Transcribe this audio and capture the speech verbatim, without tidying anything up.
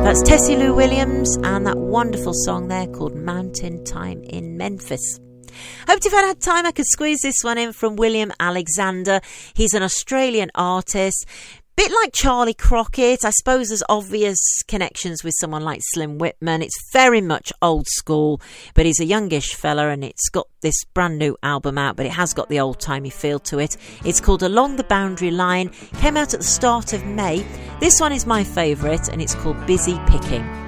That's Tessie Lou Williams and that wonderful song there called Mountain Time in Memphis. Hoped if I'd had time I could squeeze this one in from William Alexander. He's an Australian artist. Bit like Charlie Crockett, I suppose there's obvious connections with someone like Slim Whitman. It's very much old school, but he's a youngish fella and it's got this brand new album out, but it has got the old-timey feel to it. It's called Along the Boundary Line, came out at the start of May. This one is my favourite and it's called Busy Picking.